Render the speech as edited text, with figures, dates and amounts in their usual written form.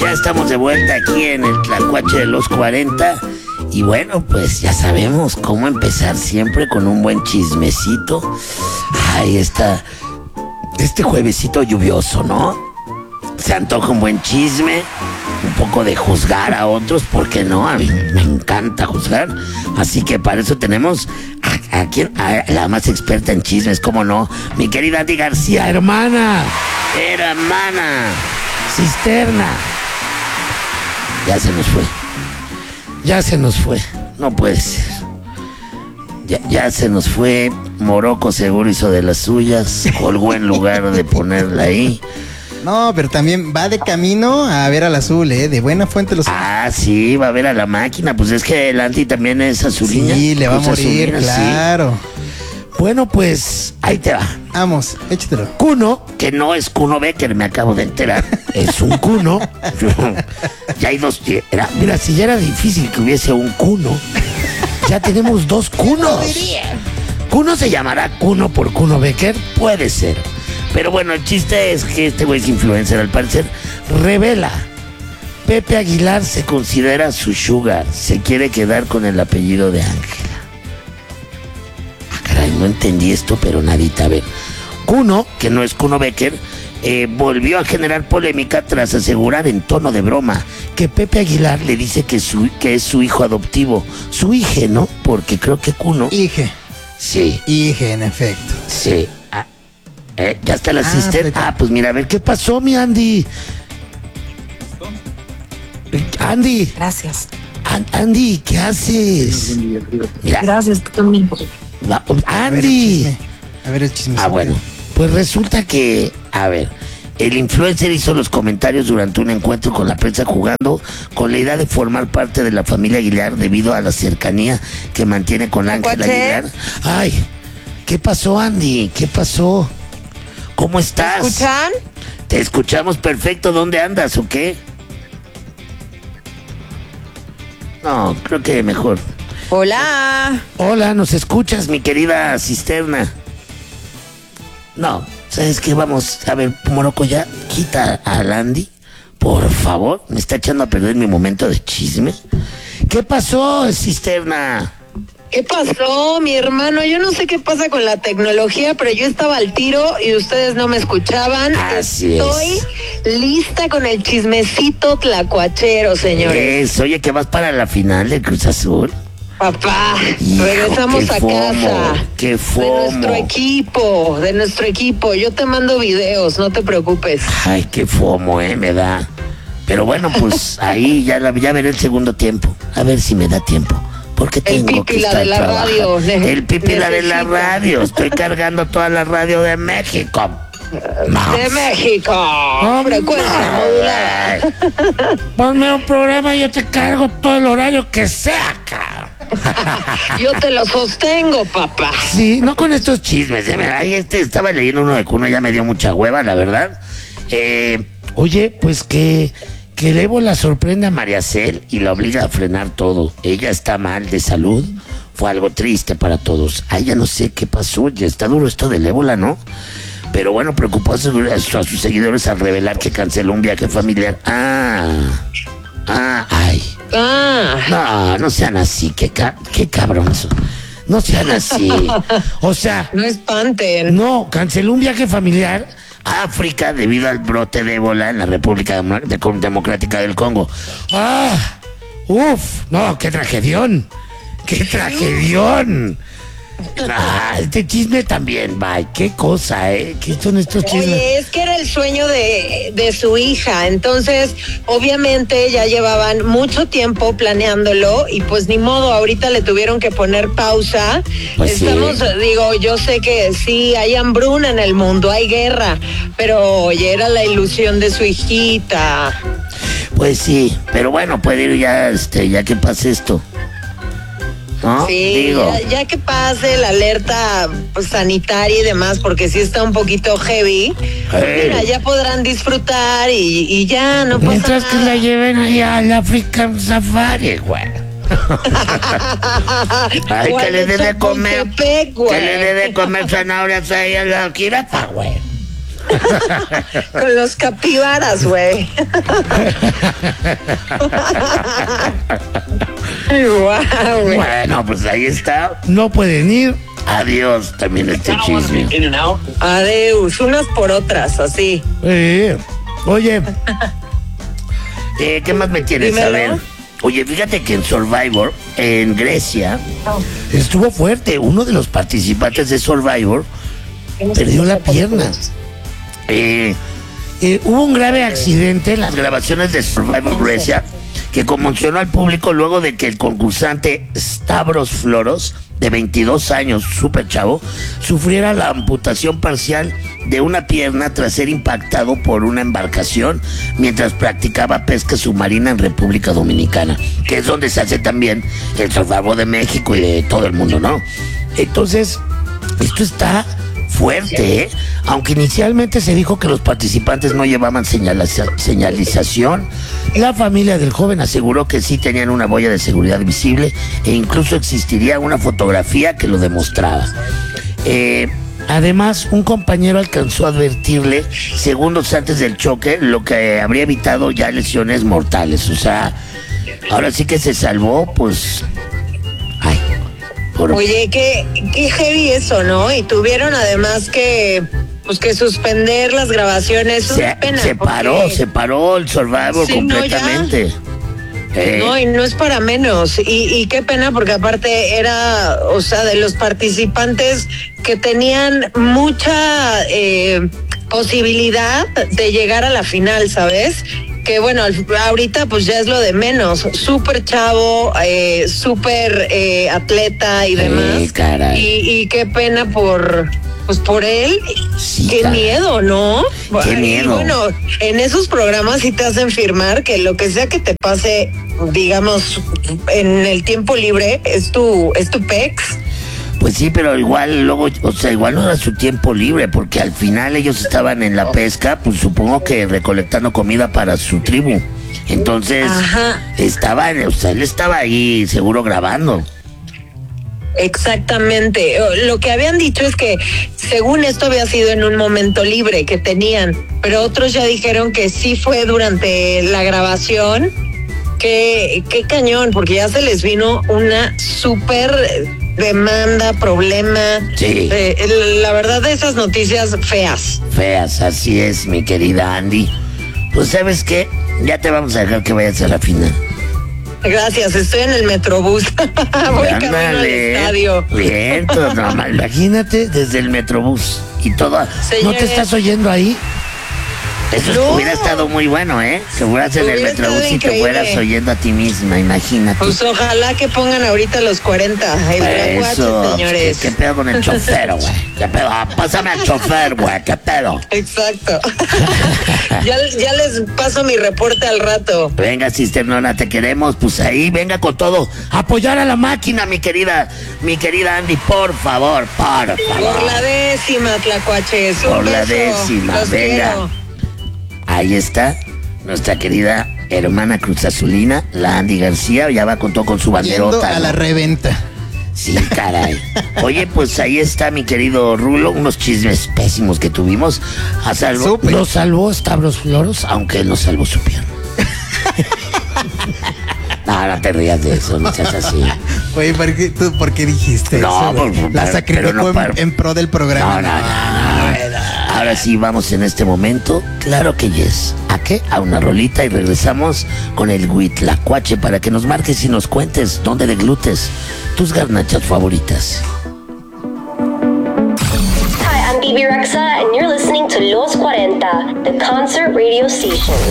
ya estamos de vuelta aquí en el Tlacuache de los 40. Y bueno, pues ya sabemos cómo empezar siempre con un buen chismecito. Ahí está, este juevesito lluvioso, ¿no? Se antoja un buen chisme, un poco de juzgar a otros, ¿por qué no? A mí me encanta juzgar. Así que para eso tenemos a la más experta en chismes, ¿cómo no? Mi querida Andy García, hermana, cisterna. Ya se nos fue, no puede ser. Ya se nos fue. Morocco seguro hizo de las suyas, colgó en lugar de ponerla ahí. No, pero también va de camino a ver al azul, de buena fuente los... Ah, sí, va a ver a la máquina. Pues es que el Andy también es azulina. Sí, le va a morir, azulina, claro. Sí. Bueno, pues ahí te va. Vamos, échatelo. Kuno, que no es Kuno Becker, me acabo de enterar. Es un Kuno. Ya hay dos. Mira, si ya era difícil que hubiese un Kuno, ya tenemos dos Kunos. ¿Kuno se llamará Kuno por Kuno Becker? Puede ser. Pero bueno, el chiste es que este güey es influencer, al parecer. Revela. Pepe Aguilar se considera su sugar. Se quiere quedar con el apellido de Ángela. Ah, caray, no entendí esto, pero nadita. A ver. Kuno, que no es Kuno Becker, volvió a generar polémica tras asegurar en tono de broma que Pepe Aguilar le dice que es su hijo adoptivo. Su hije, ¿no? Porque creo que Kuno... Hije. Sí. Hije, en efecto. Sí. ¿Ya está la sister? Pues mira, a ver, ¿qué pasó, mi Andy? Andy. Gracias. Andy, ¿qué haces? Mira. Gracias, tú también. Andy. A ver el chisme. Bueno, pues resulta que, a ver, el influencer hizo los comentarios durante un encuentro con la prensa jugando con la idea de formar parte de la familia Aguilar debido a la cercanía que mantiene con Ángela Aguilar. Ay, ¿qué pasó, Andy? ¿Qué pasó? ¿Cómo estás? ¿Me escuchan? Te escuchamos perfecto. ¿Dónde andas o qué? No, creo que mejor. Hola. Hola, ¿nos escuchas, mi querida cisterna? No, ¿sabes qué? Vamos, a ver, Morocco, ya quita al Andy, por favor. Me está echando a perder mi momento de chisme. ¿Qué pasó, cisterna? ¿Qué pasó, mi hermano? Yo no sé qué pasa con la tecnología, pero yo estaba al tiro y ustedes no me escuchaban. Así Estoy lista con el chismecito tlacuachero, señores. Oye, que vas para la final de Cruz Azul. Papá, Hijo, regresamos a casa. ¡Qué fomo! De nuestro equipo. Yo te mando videos, no te preocupes. Ay, qué fomo, me da. Pero bueno, pues ahí ya veré el segundo tiempo. A ver si me da tiempo. Porque tengo que estar trabajando. El pipila de la radio. Estoy cargando toda la radio de México. No. De México. Frecuencia modulada. Ponme un programa y yo te cargo todo el horario que sea, cabrón. Yo te lo sostengo, papá. Sí, no con estos chismes. Ahí estaba leyendo uno de Kuno, ya me dio mucha hueva, la verdad. Oye, pues que el ébola sorprende a María Cel y la obliga a frenar todo. Ella está mal de salud. Fue algo triste para todos. Ya no sé qué pasó. Ya está duro esto del ébola, ¿no? Pero bueno, preocupó a sus seguidores al revelar que canceló un viaje familiar. No sean así. Qué cabrón. No sean así. O sea... No espanten. No, canceló un viaje familiar a África debido al brote de ébola en la República Democrática del Congo. No, qué tragedión. Este chisme también, bye. Qué cosa, ¿Qué son estos chismes? Oye, es que era el sueño de su hija. Entonces, obviamente ya llevaban mucho tiempo planeándolo y pues ni modo, ahorita le tuvieron que poner pausa. Pues yo sé que sí, hay hambruna en el mundo, hay guerra, pero oye, era la ilusión de su hijita. Pues sí, pero bueno, puede ir ya que pase esto. ¿No? Sí, ya que pase la alerta sanitaria y demás, porque sí está un poquito heavy. Mira, ya podrán disfrutar y ya no pasa nada. Mientras que la lleven allá al African Safari, güey. Ay, que le dé de comer. Que le dé de comer zanahorias ahí a la jirafa, güey. Con los capibaras, güey. Guau, güey. Bueno, pues ahí está. No pueden ir. Adiós también este chisme. Adeus, unas por otras, así. Oye, ¿qué más me quieres Dímelo. saber? Oye, fíjate que en Survivor, en Grecia, estuvo fuerte. Uno de los participantes de Survivor perdió la pierna. Hubo un grave accidente en las grabaciones de Survivor Grecia que conmocionó al público luego de que el concursante Stavros Floros, de 22 años, súper chavo, sufriera la amputación parcial de una pierna tras ser impactado por una embarcación mientras practicaba pesca submarina en República Dominicana, que es donde se hace también el Survivor de México y de todo el mundo, ¿no? Entonces, esto está fuerte, ¿eh? Aunque inicialmente se dijo que los participantes no llevaban señalización, la familia del joven aseguró que sí tenían una boya de seguridad visible e incluso existiría una fotografía que lo demostraba. Además, un compañero alcanzó a advertirle segundos antes del choque, lo que habría evitado ya lesiones mortales. O sea, ahora sí que se salvó, pues... Ay, Oye, qué heavy eso, ¿no? Y tuvieron además que suspender las grabaciones. Una pena, se paró el Survivor Sí, completamente. No, y no es para menos. Y qué pena, porque aparte era, o sea, de los participantes que tenían mucha posibilidad de llegar a la final, ¿sabes? Que bueno, ahorita pues ya es lo de menos. Súper chavo, súper atleta y demás. Caray. Y qué pena por él. Sí, Qué caray. miedo, ¿no? Qué miedo. Y bueno, en esos programas sí te hacen firmar que lo que sea que te pase, digamos, en el tiempo libre, es tu pex. Pues sí, pero igual luego, o sea, igual no era su tiempo libre, porque al final ellos estaban en la pesca, pues supongo que recolectando comida para su tribu. Entonces, Ajá. él estaba ahí seguro grabando. Exactamente. Lo que habían dicho es que según esto había sido en un momento libre que tenían, pero otros ya dijeron que sí fue durante la grabación. Qué cañón, porque ya se les vino una súper demanda, problema. Sí. La verdad, de esas noticias feas. Feas, así es, mi querida Andy. Pues, ¿sabes qué? Ya te vamos a dejar que vayas a la final. Gracias, estoy en el Metrobús. Voy camino al estadio. Bien, todo normal. Imagínate desde el Metrobús y todo. ¿No Señores. te estás oyendo ahí? Eso No. hubiera estado muy bueno, ¿eh? Que fueras en el Hubiera estado Metrobús y te increíble. fueras oyendo a ti misma, imagínate. Pues ojalá que pongan ahorita los 40. El Eso, Tlacuache, señores. ¿qué pedo con el chofer, güey? ¿Qué pedo? Pásame al chofer, güey, ¿qué pedo? Exacto. ya les paso mi reporte al rato. Venga, cisternona, te queremos, pues ahí, venga con todo. Apoyar a la máquina, mi querida Andy, por favor, por favor. Por la 10ª, Tlacuaches. Un Por la beso. 10ª, Los venga. quiero. Ahí está nuestra querida hermana Cruz Azulina, la Andy García, ya va con todo con su Yendo banderota. a ¿no? la reventa. Sí, caray. Oye, pues ahí está mi querido Rulo, unos chismes pésimos que tuvimos. Súper. Lo salvó Stavros Floros, aunque él no salvó su pierna. No te rías de eso, no seas así. Oye, ¿por qué dijiste No, eso? Güey? La pero sacrificó no para- en pro del programa. No. Ahora sí, vamos en este momento. Claro que yes. ¿A qué? A una rolita y regresamos con el Huitlacuache para que nos marques y nos cuentes dónde deglutes tus garnachas favoritas. Hi, I'm Bibi Rexa, and you're listening to Los 40, the concert radio station.